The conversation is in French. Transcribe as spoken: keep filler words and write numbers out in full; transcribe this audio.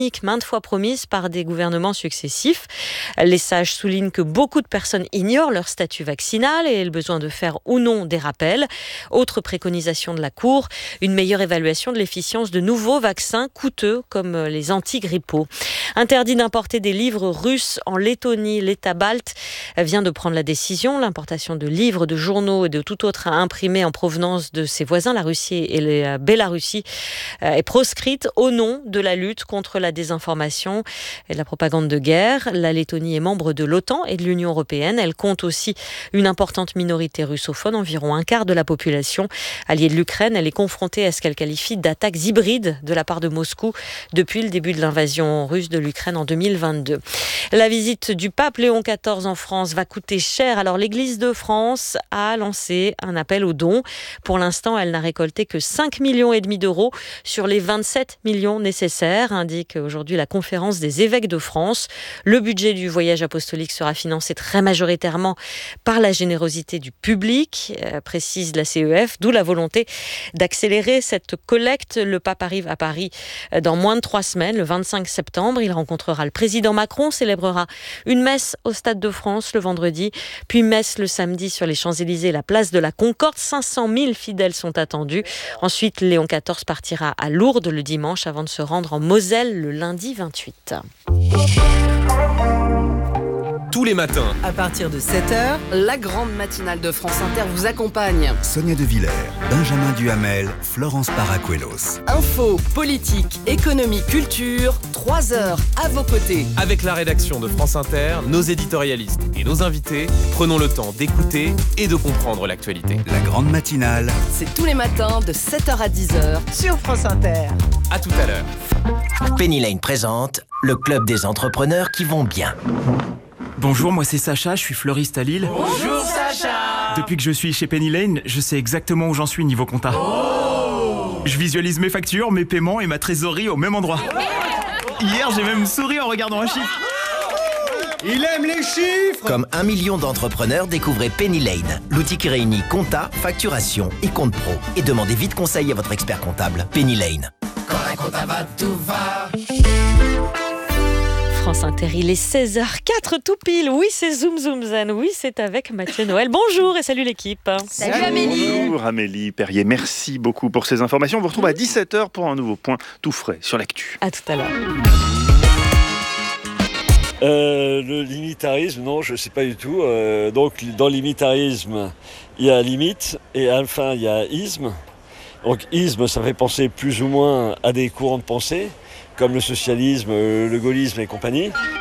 maintes fois promise par des gouvernements successifs. Les sages soulignent que beaucoup de personnes ignorent leur statut vaccinal et le besoin de faire ou non des rappels. Autre préconisation de la Cour, une meilleure évaluation de l'efficience de nouveaux vaccins coûteux comme les antigrippaux. Interdit d'importer des livres russes en Lettonie, l'État balte vient de prendre la décision. L'importation de livres, de journaux et de tout autre imprimé en provenance de ses voisins, la Russie et la Bélarussie, est proscrite au nom de la lutte contre la désinformation et la propagande de guerre. La Lettonie est membre de l'OTAN et de l'Union européenne. Elle compte aussi une importante minorité russophone, environ un quart de la population. Alliée de l'Ukraine, elle est confrontée à ce qu'elle qualifie d'attaques hybrides de la part de Moscou depuis le début de l'invasion russe de l'Ukraine en deux mille vingt-deux. La visite du pape Léon quatorze en France va coûter cher. Alors l'Église de France a lancé un appel aux dons. Pour l'instant, elle n'a récolté que cinq millions et demi d'euros sur les vingt-sept millions nécessaires, indique aujourd'hui la conférence des évêques de France. Le budget du voyage apostolique sera financé très majoritairement par la générosité du public, précise la C E F, d'où la volonté d'accélérer cette collecte. Le pape arrive à Paris dans moins de trois semaines, le vingt-cinq septembre. Il rencontrera le président Macron, célébrera une messe au Stade de France le vendredi, puis messe le samedi sur les Champs-Élysées, la place de la Concorde. cinq cent mille fidèles sont attendus. Ensuite, Léon quatorze partira à Lourdes le dimanche avant de se rendre en Moselle le lundi vingt-huit. Tous les matins, à partir de sept heures, la grande matinale de France Inter vous accompagne. Sonia De Villers, Benjamin Duhamel, Florence Paracuelos. Info, politique, économie, culture, trois heures à vos côtés. avec la rédaction de France Inter, nos éditorialistes et nos invités, prenons le temps d'écouter et de comprendre l'actualité. La grande matinale, C'est tous les matins de sept heures à dix heures sur France Inter. À tout à l'heure. Penny Lane présente le club des entrepreneurs qui vont bien. Bonjour, moi c'est Sacha, je suis fleuriste à Lille. Bonjour Sacha. Depuis que je suis chez Penny Lane, je sais exactement où j'en suis niveau compta. Oh, je visualise mes factures, mes paiements et ma trésorerie au même endroit. Hier, j'ai même souri en regardant un chiffre. Il aime les chiffres. Comme un million d'entrepreneurs, découvrez Penny Lane, l'outil qui réunit compta, facturation et compte pro. Et demandez vite conseil à votre expert comptable. Penny Lane. Quand la compta va, tout va. France Inter, il est seize heures quatre tout pile. Oui, c'est Zoom Zoom Zen. Oui, c'est avec Mathieu Noël. Bonjour et salut l'équipe. Salut Amélie. Bonjour Amélie Perrier, merci beaucoup pour ces informations. On vous retrouve à dix-sept heures pour un nouveau point tout frais sur l'actu. À tout à l'heure. Euh, le limitarisme, non, je ne sais pas du tout. Euh, donc, dans le limitarisme, il y a limite et enfin, il y a isme. Donc, isme, ça fait penser plus ou moins à des courants de pensée, comme le socialisme, le gaullisme et compagnie.